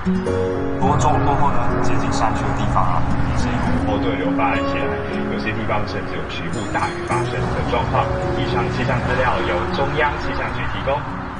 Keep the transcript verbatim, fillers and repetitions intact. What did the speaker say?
不过中午过后呢，接近山区的地方啊，也是有波对流发展起来，有些地方甚至有局部大雨发生的状况。以上气象资料由中央气象局提供。